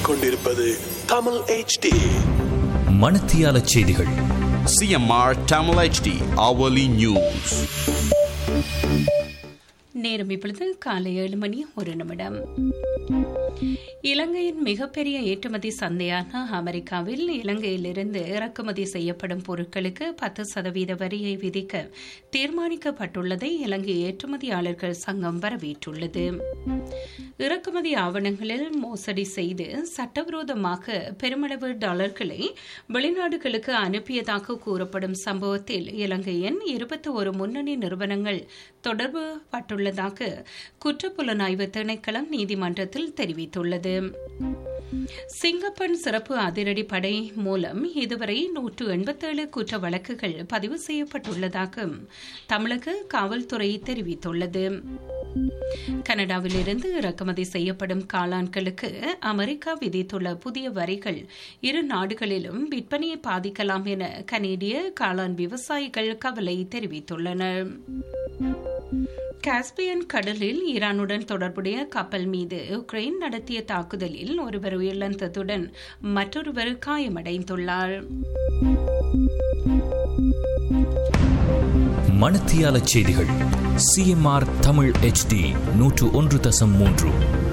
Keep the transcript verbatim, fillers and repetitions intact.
கேட்டுக்கொண்டிருப்பது Tamil H D மணத்தியால செய்திகள். C M R Tamil H D hourly news. நேரம் இப்பொழுது காலை ஏழு மணி ஒரு நிமிடம். இலங்கையின் மிகப்பெரிய ஏற்றுமதி சந்தையான அமெரிக்காவில் இலங்கையிலிருந்து இறக்குமதி செய்யப்படும் பொருட்களுக்கு பத்து சதவீத வரியை விதிக்க தீர்மானிக்கப்பட்டுள்ளதை இலங்கை ஏற்றுமதியாளர்கள் சங்கம் வரவேற்றுள்ளது. இறக்குமதி ஆவணங்களில் மோசடி செய்து சட்டவிரோதமாக பெருமளவு டாலர்களை வெளிநாடுகளுக்கு அனுப்பியதாக கூறப்படும் சம்பவத்தில் இலங்கையின் இருபத்தி ஒரு முன்னணி நிறுவனங்கள் தொடர்பு பட்டுள்ளதாக குற்றப்புலனாய்வு திணைக்களம் நீதிமன்றத்தில் தெரிவித்துள்ளது. சிங்கப்பன் சிறப்பு அதிரடிப்படை மூலம் இதுவரை நூற்று எண்பத்தேழு குற்ற வழக்குகள் பதிவு செய்யப்பட்டுள்ளதாக தமிழக காவல்துறை தெரிவித்துள்ளது. கனடாவிலிருந்து இறக்குமதி செய்யப்படும் காளான்களுக்கு அமெரிக்கா விதித்துள்ள புதிய வரிகள் இரு நாடுகளிலும் விற்பனையை பாதிக்கலாம் என கனேடிய காளான் விவசாயிகள் கவலை தெரிவித்துள்ளனர். காஸ்பியன் கடலில் ஈரானுடன் தொடர்புடைய கப்பல் மீது உக்ரைன் நடத்திய தாக்குதலில் ஒருவர் உயிரிழந்ததுடன் மற்றொருவர் காயமடைந்துள்ளார். மணத்தியால செய்திகள். C M R Tamil H D நூற்று ஒன்று தசம் மூன்று.